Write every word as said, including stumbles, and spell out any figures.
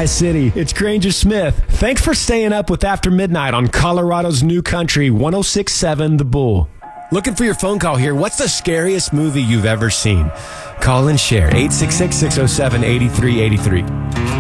Tri-City. It's Granger Smith. Thanks for staying up with After Midnight on Colorado's New Country, one oh six point seven The Bull. Looking for your phone call here. What's the scariest movie you've ever seen? Call and share. eight six six, six oh seven, eight three eight three.